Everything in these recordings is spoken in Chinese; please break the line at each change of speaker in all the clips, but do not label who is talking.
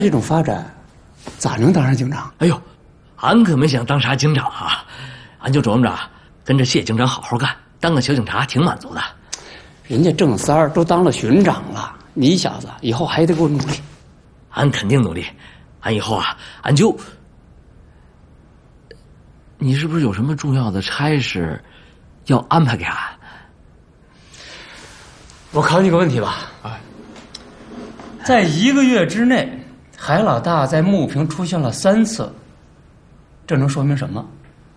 这种发展，咋能当上警长？
哎呦，俺可没想当啥警长啊，俺就琢磨着跟着谢警长好好干，当个小警察挺满足的。
人家郑三儿都当了巡长了，你小子以后还得给我努力。
俺肯定努力，俺以后俺就……你是不是有什么重要的差事要安排给俺？
我考你个问题吧。在1个月之内，海老大在牟平出现了3次，这能说明什么？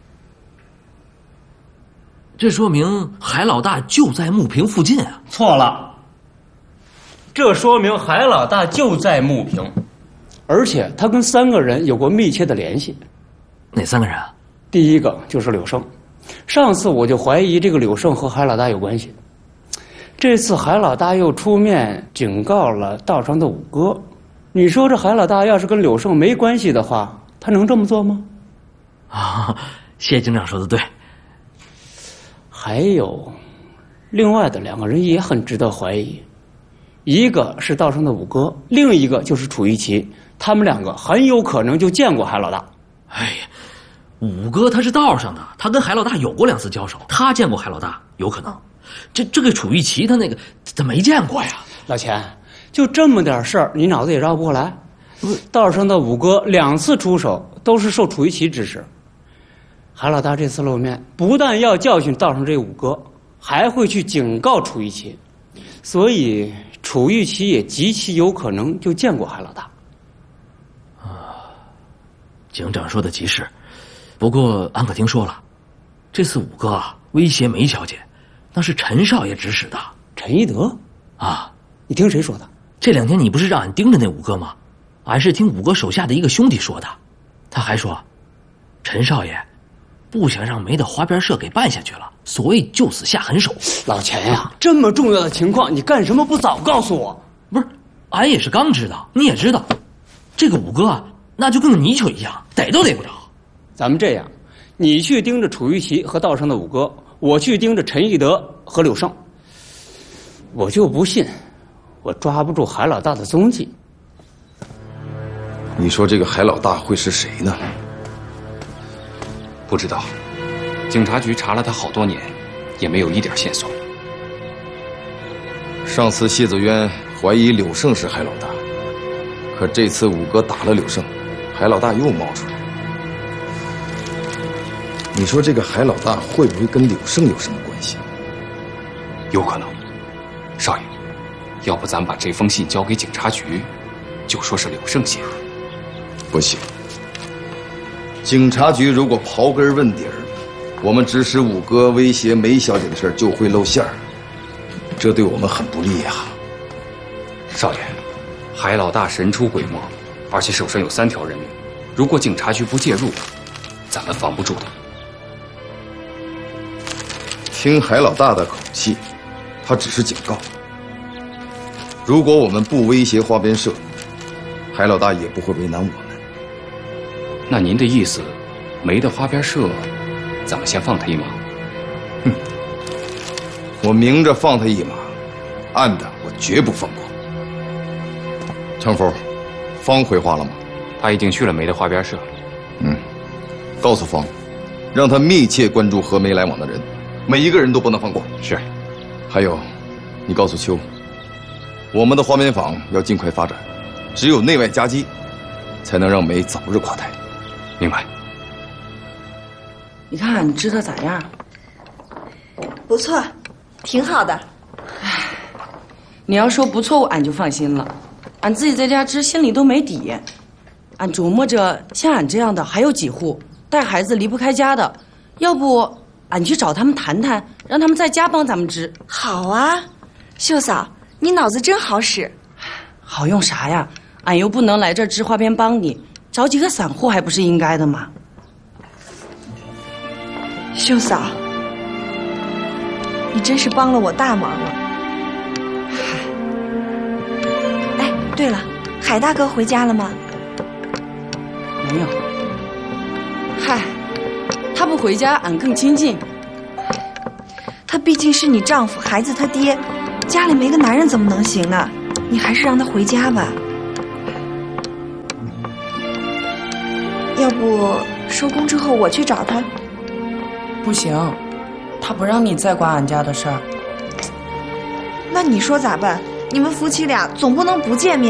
这说明海老大就在牟平附近啊！
错了，这说明海老大就在牟平，而且他跟3个人有过密切的联系。
哪3个人啊？
第一个就是柳胜，上次我就怀疑这个柳胜和海老大有关系，这次海老大又出面警告了道上的五哥，你说这海老大要是跟柳胜没关系的话，他能这么做吗？
谢警长说的对。
还有另外的2个人也很值得怀疑，一个是道上的五哥，另一个就是楚玉琪，他们2个很有可能就见过海老大。
哎呀，五哥他是道上的，他跟海老大有过2次交手，他见过海老大有可能。这个楚玉琪他那个他没见过呀。
老钱，就这么点事儿，你脑子也绕不过来？道上的五哥2次出手都是受楚玉琪指使，海老大这次露面，不但要教训道上这五哥，还会去警告楚玉琪，所以楚玉琪也极其有可能就见过海老大。
警长说的极是，不过俺可听说了，这次五哥威胁梅小姐，那是陈少爷指使的。
陈一德
啊？
你听谁说的？
这2天你不是让俺盯着那五哥吗？俺是听五哥手下的一个兄弟说的，他还说，陈少爷不想让梅的花边社给办下去了，所以就此下狠手。
老钱呀，这么重要的情况，你干什么不早告诉我？
不是，俺也是刚知道，你也知道，这个五哥那就跟个泥鳅一样，逮都逮不着。
咱们这样，你去盯着楚玉琪和道上的五哥，我去盯着陈义德和柳胜。我就不信，我抓不住海老大的踪迹。
你说这个海老大会是谁呢？
不知道，警察局查了他好多年，也没有一点线索。
上次谢泽渊怀疑柳胜是海老大，可这次五哥打了柳胜，海老大又冒出来。你说这个海老大会不会跟柳胜有什么关系？
有可能。少爷，要不咱把这封信交给警察局，就说是柳胜写的。
不行，警察局如果刨根问底儿，我们指使五哥威胁梅小姐的事就会露馅儿，这对我们很不利呀。
少爷，海老大神出鬼没，而且手上有3条人命，如果警察局不介入，咱们防不住的。
听海老大的口气，他只是警告。如果我们不威胁花边社，海老大也不会为难我们。
那您的意思，梅的花边社，咱们先放他一马？
哼，我明着放他一马，暗的我绝不放过。强福，方回话了吗？
他已经去了梅的花边社。
告诉方，让他密切关注和梅来往的人，每一个人都不能放过。
是。
还有，你告诉秋，我们的花棉坊要尽快发展，只有内外夹击，才能让梅早日垮台。
明白。
你看，你织的咋样？
不错，挺好的。
唉，你要说不错，俺就放心了。俺自己在家织，心里都没底。俺琢磨着，像俺这样的还有几户带孩子离不开家的，要不俺去找他们谈谈，让他们在家帮咱们织。
好啊，秀嫂，你脑子真好使。
好用啥呀？俺又不能来这儿织花边帮你，找几个散户还不是应该的吗？
秀嫂，你真是帮了我大忙了。哎，对了，海大哥回家了吗？
没有。嗨，他不回家，俺更亲近。
他毕竟是你丈夫，孩子他爹，家里没个男人怎么能行啊？你还是让他回家吧。 要不收工之后我去找他？
不行，他不让你再管俺家的事儿。
那你说咋办？你们夫妻俩总不能不见面。